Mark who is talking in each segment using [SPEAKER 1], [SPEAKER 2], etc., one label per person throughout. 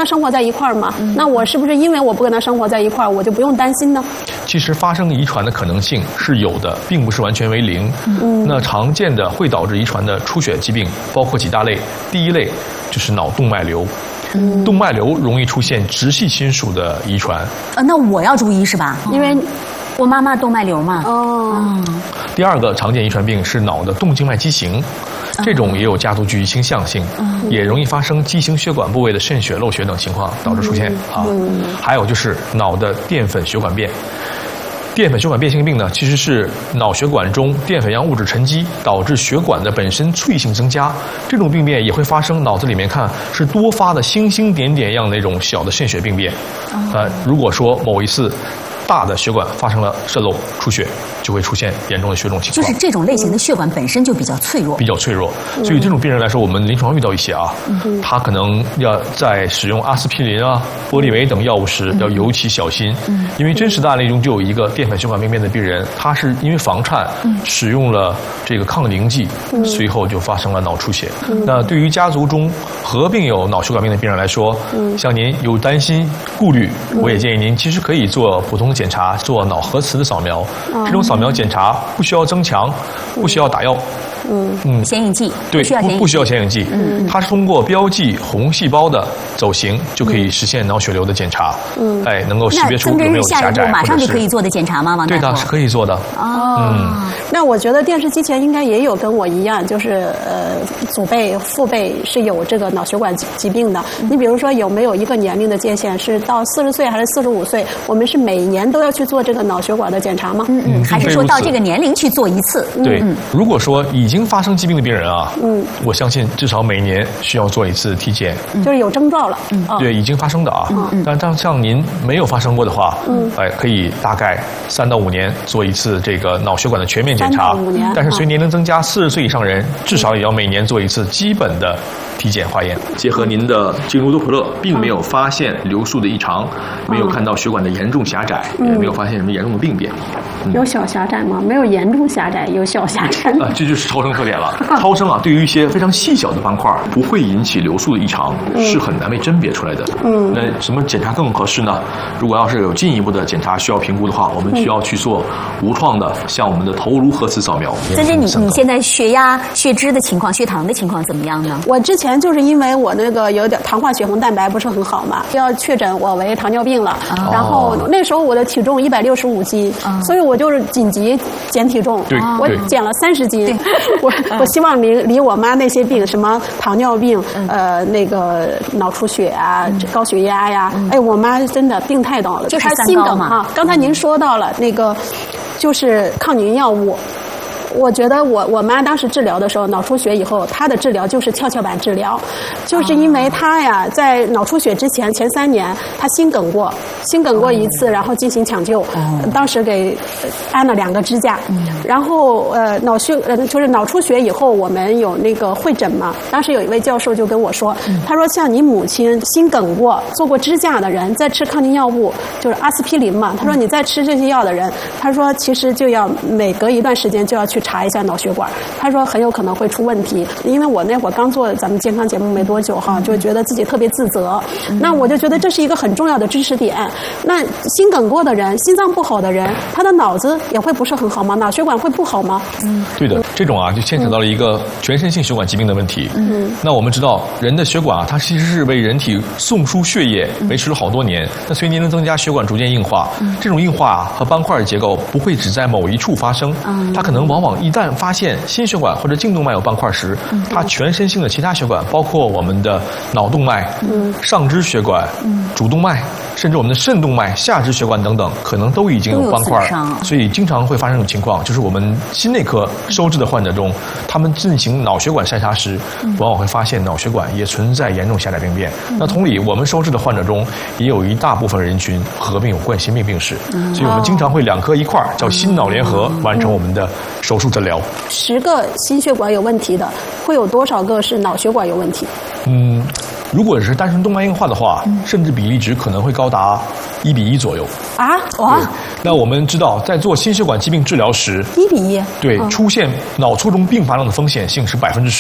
[SPEAKER 1] 他生活在一块儿嘛，那我是不是因为我不跟他生活在一块儿，我就不用担心呢？
[SPEAKER 2] 其实发生遗传的可能性是有的，并不是完全为零。那常见的会导致遗传的出血疾病包括几大类，第一类就是脑动脉瘤。动脉瘤容易出现直系亲属的遗传。
[SPEAKER 3] 那我要注意是吧？
[SPEAKER 1] 因为
[SPEAKER 3] 我妈妈动脉瘤嘛。
[SPEAKER 2] 第二个常见遗传病是脑的动静脉畸形，这种也有家族聚集倾向性，也容易发生畸形血管部位的渗血、漏血等情况，导致出现还有就是脑的淀粉血管变。淀粉血管变性病呢，其实是脑血管中淀粉样物质沉积，导致血管的本身脆性增加。这种病变也会发生脑子里面看是多发的星星点点样那种小的渗血病变。如果说某一次大的血管发生了渗漏出血，就会出现严重的血肿情况。
[SPEAKER 3] 就是这种类型的血管本身就比较脆弱，
[SPEAKER 2] 所以这种病人来说，我们临床遇到一些他可能要在使用阿司匹林玻利维等药物时要尤其小心，因为真实的案例中就有一个淀粉血管病变的病人，他是因为房颤使用了这个抗凝剂，随后就发生了脑出血。那对于家族中合并有脑血管病的病人来说，像您有担心顾虑，我也建议您其实可以做普通的检查，做脑核磁的扫描。这种扫描检查不需要增强，不需要打药。
[SPEAKER 3] 显影剂
[SPEAKER 2] 对，不需要显影剂，它是通过标记红细胞的走形就可以实现脑血瘤的检查，能够识别出有没有狭窄，
[SPEAKER 3] 马上就可以做的检查吗？王大夫？
[SPEAKER 2] 对的，是可以做的。
[SPEAKER 1] 那我觉得电视机前应该也有跟我一样，就是祖辈、父辈是有这个脑血管疾病的。你比如说有没有一个年龄的界限，是到40岁还是45岁？我们是每年都要去做这个脑血管的检查吗？
[SPEAKER 3] 还是说到这个年龄去做一次？
[SPEAKER 2] 对，如果说已经发生疾病的病人我相信至少每年需要做一次体检，
[SPEAKER 1] 就是有征兆了。
[SPEAKER 2] 对，已经发生的但像您没有发生过的话，可以大概3到5年做一次这个脑血管的全面检查。但是随年龄增加，40岁以上人至少也要每年做一次基本的体检化验。结合您的经颅多普勒，并没有发现流速的异常，没有看到血管的严重狭窄，也没有发现什么严重的病变。
[SPEAKER 1] 有小狭窄吗？没有严重狭窄，有小狭窄。
[SPEAKER 2] 这就是超声特点了。超声对于一些非常细小的斑块不会引起流速的异常，是很难被甄别出来的。那什么检查更合适呢？如果要是有进一步的检查需要评估的话，我们需要去做无创的，像我们的头颅核磁扫描。
[SPEAKER 3] 曾真，你现在血压、血脂的情况、血糖的情况怎么样呢？
[SPEAKER 1] 我之前就是因为我那个有点糖化血红蛋白不是很好嘛，要确诊我为糖尿病了。然后那时候我的体重165斤，所以我就是紧急减体重。我减了30斤。我希望离我妈那些病，什么糖尿病，那个脑出血高血压呀，我妈真的病太多了，
[SPEAKER 3] 就是
[SPEAKER 1] 她心梗刚才您说到了那个，就是抗凝药物。我觉得我妈当时治疗的时候，脑出血以后，她的治疗就是跷跷板治疗，就是因为她呀，在脑出血之前3年，她心梗过一次，然后进行抢救，当时给安了2个支架，然后就是脑出血以后，我们有那个会诊嘛，当时有一位教授就跟我说，他说像你母亲心梗过、做过支架的人，在吃抗凝药物，就是阿司匹林嘛，他说你在吃这些药的人，他说其实就要每隔一段时间就要去查一下脑血管，他说很有可能会出问题。因为我那会儿刚做咱们健康节目没多久就觉得自己特别自责，那我就觉得这是一个很重要的知识点。那心梗过的人、心脏不好的人，他的脑子也会不是很好吗？脑血管会不好吗？
[SPEAKER 2] 对的，这种就牵扯到了一个全身性血管疾病的问题。那我们知道人的血管它其实是为人体送输血液维持了好多年，那随年龄增加，血管逐渐硬化，这种硬化和斑块的结构不会只在某一处发生，它可能往往一旦发现心血管或者颈动脉有斑块时，它全身性的其他血管，包括我们的脑动脉、上肢血管、主动脉，甚至我们的肾动脉、下肢血管等等，可能都已经有斑块，所以经常会发生这种情况，就是我们心内科收治的患者中，他们进行脑血管筛查时，往往会发现脑血管也存在严重狭窄病变。那同理，我们收治的患者中，也有一大部分人群合并有冠心病病史，所以我们经常会2颗一块叫心脑联合，完成我们的手术诊疗。
[SPEAKER 1] 10个心血管有问题的，会有多少个是脑血管有问题？
[SPEAKER 2] 如果是单纯动脉硬化的话，甚至比例值可能会高达1比1左右。那我们知道，在做心血管疾病治疗时，1比1，对，出现脑卒中并发症的风险性是10%。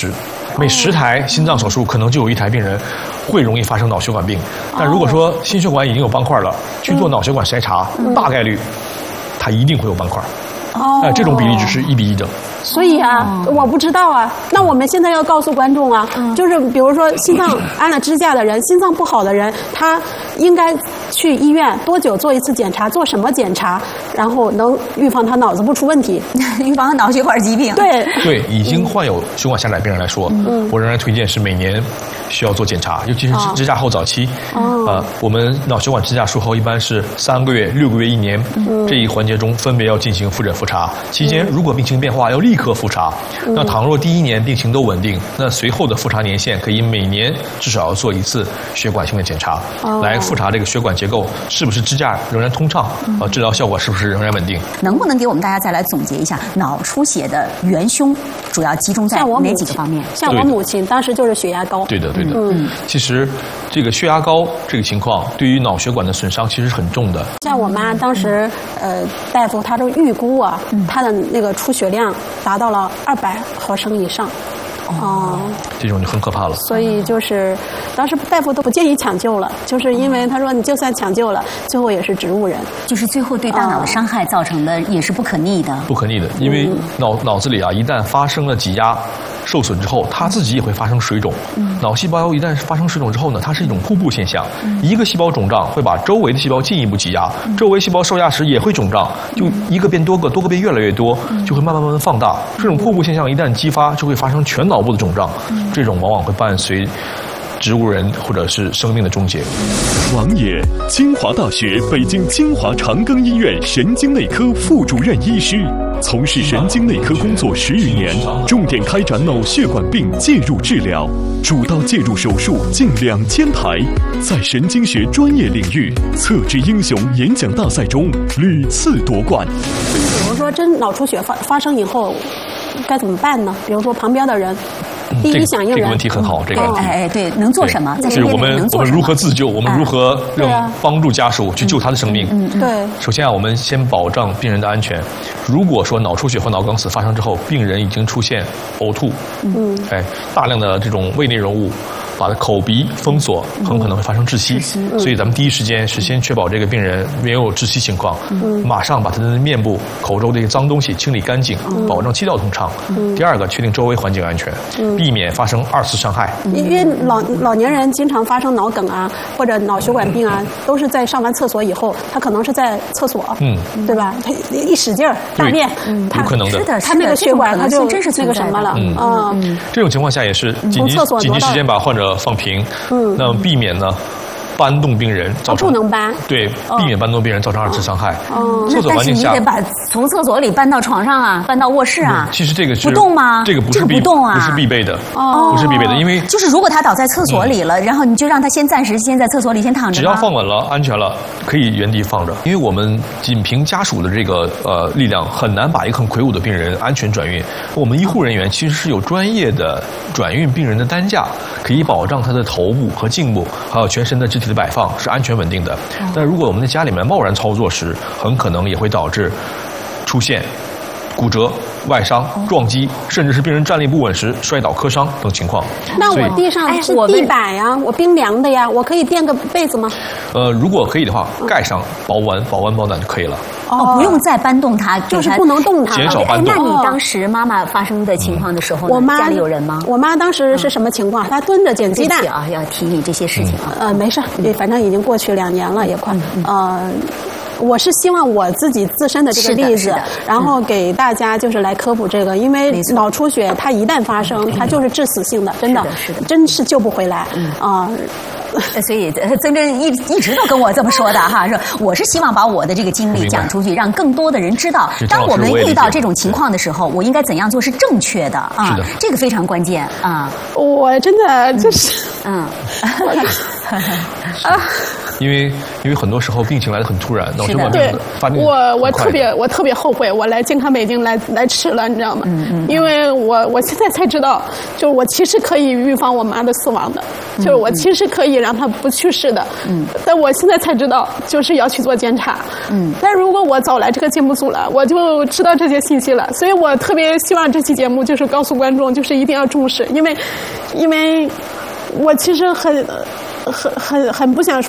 [SPEAKER 2] 每10台心脏手术可能就有1台病人会容易发生脑血管病。但如果说心血管已经有斑块了，去做脑血管筛查，大概率它一定会有斑块。这种比例只是1比1的。
[SPEAKER 1] 所以啊，我不知道啊。那我们现在要告诉观众啊，就是比如说心脏安了支架的人，心脏不好的人，他应该去医院多久做一次检查，做什么检查，然后能预防他脑子不出问题，
[SPEAKER 3] 预防脑血管疾病。
[SPEAKER 2] 对，已经患有血管狭窄病人来说，我仍然推荐是每年需要做检查，尤其是支架后早期。我们脑血管支架术后一般是3个月、6个月、1年，这一环节中分别要进行复诊复查。期间如果病情变化，要立刻复查。那倘若第1年病情都稳定，那随后的复查年限可以每年至少要做1次血管性的检查，来复查这个血管结构是不是支架仍然通畅，治疗效果是不是仍然稳定。
[SPEAKER 3] 能不能给我们大家再来总结一下脑出血的元凶主要集中在哪几个方面？
[SPEAKER 1] 像我母亲当时就是血压高。
[SPEAKER 2] 对的。其实这个血压高这个情况对于脑血管的损伤其实是很重的。
[SPEAKER 1] 像我妈当时，大夫他都预估啊，她的那个出血量达到了200毫升以上。
[SPEAKER 2] 这种就很可怕了。
[SPEAKER 1] 所以就是当时大夫都不建议抢救了，就是因为他说你就算抢救了，最后也是植物人，
[SPEAKER 3] 就是最后对大脑的伤害造成的也是不可逆的。
[SPEAKER 2] 不可逆的，因为脑子里啊一旦发生了挤压受损之后，它自己也会发生水肿。脑细胞一旦发生水肿之后呢，它是一种瀑布现象，一个细胞肿胀会把周围的细胞进一步挤压，周围细胞受压时也会肿胀，就一个变多个，多个变越来越多，就会慢慢放大。这种瀑布现象一旦激发，就会发生全脑部的肿胀，这种往往会伴随植物人或者是生命的终结。
[SPEAKER 4] 王爷，清华大学北京清华长庚医院神经内科副主任医师，从事神经内科工作10余年，重点开展脑血管病介入治疗，主刀介入手术近2000台，在神经学专业领域测之英雄演讲大赛中屡次夺冠。
[SPEAKER 1] 比如说真脑出血发生以后该怎么办呢？比如说旁边的人第一响应人，
[SPEAKER 2] 这个问题很好，这个问题
[SPEAKER 3] 对，能做什么？在身边的人能做什么？
[SPEAKER 2] 我们如何自救？我们如何帮助家属去救他的生命？
[SPEAKER 1] 对。
[SPEAKER 2] 首先我们先保障病人的安全。如果说脑出血或脑梗死发生之后，病人已经出现呕吐，大量的这种胃内容物把口鼻封锁，很可能会发生窒息。所以咱们第一时间是先确保这个病人没有窒息情况，马上把他的面部、口周这些脏东西清理干净，保证气道通畅。第二个，确定周围环境安全，避免发生2次伤害。
[SPEAKER 1] 因为老年人经常发生脑梗啊，或者脑血管病啊，都是在上完厕所以后，他可能是在厕所，对吧？他一使劲儿大便，
[SPEAKER 2] 有可能的，
[SPEAKER 1] 他那个血管他就
[SPEAKER 3] 真是
[SPEAKER 1] 那个什么了。
[SPEAKER 2] 这种情况下也是紧急时间把患者放平，那么避免呢搬动病人，造成
[SPEAKER 1] 不能搬，
[SPEAKER 2] 对，避免搬动病人造成2次伤害。厕所
[SPEAKER 3] 但是
[SPEAKER 2] 环境下，
[SPEAKER 3] 你得把从厕所里搬到床上啊，搬到卧室啊。
[SPEAKER 2] 其实这个是
[SPEAKER 3] 不动吗？
[SPEAKER 2] 这个不是
[SPEAKER 3] 不动啊，
[SPEAKER 2] 不是必备的，不是必备的，因为
[SPEAKER 3] 就是如果他倒在厕所里了，然后你就让他暂时在厕所里先躺着。
[SPEAKER 2] 只要放稳了、安全了，可以原地放着。因为我们仅凭家属的这个力量，很难把一个很魁梧的病人安全转运。我们医护人员其实是有专业的转运病人的担架，可以保障他的头部和颈部，还有全身的肢体的摆放是安全稳定的。但如果我们在家里面贸然操作时，很可能也会导致出现骨折、外伤、撞击，甚至是病人站立不稳时摔倒、磕伤等情况。
[SPEAKER 1] 那我地上是地板呀，我冰凉的呀，我可以垫个被子吗？
[SPEAKER 2] 如果可以的话，盖上保温保暖就可以了。
[SPEAKER 3] 不用再搬动它，
[SPEAKER 1] 就是不能动它，
[SPEAKER 2] 减少搬动。
[SPEAKER 3] 那你当时妈妈发生的情况的时候，家里有人吗？
[SPEAKER 1] 我妈当时是什么情况？她蹲着捡鸡蛋
[SPEAKER 3] 啊，要提你这些事情啊。
[SPEAKER 1] 没事，反正已经过去2年了，也快。我是希望我自己自身的这个例子，然后给大家就是来科普这个，因为脑出血它一旦发生，它就是致死性的，真的，真是救不回来
[SPEAKER 3] 所以曾真一直都跟我这么说的哈，说我是希望把我的这个经历讲出去，让更多的人知道，当我们遇到这种情况的时候，我应该怎样做是正确的啊，这个非常关键啊。
[SPEAKER 1] 我真的就是
[SPEAKER 2] 因为很多时候病情来得很突然，脑血管病发病
[SPEAKER 1] 我特别后悔，我来健康北京来迟了，你知道吗？因为我现在才知道，就是我其实可以预防我妈的死亡的，就是我其实可以让她不去世的。但我现在才知道，就是要去做检查。但如果我早来这个节目组了，我就知道这些信息了。所以我特别希望这期节目就是告诉观众，就是一定要重视，因为我其实很不想说。